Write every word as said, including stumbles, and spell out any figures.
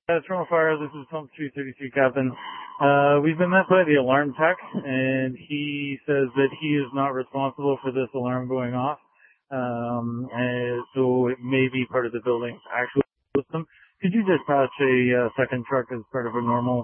Uh, Toronto Fire, this is Pump three thirty-three Captain. Uh, we've been met by the alarm tech, and he says that he is not responsible for this alarm going off. Um, and so it may be part of the building's actual system. Could you dispatch a uh, second truck as part of a normal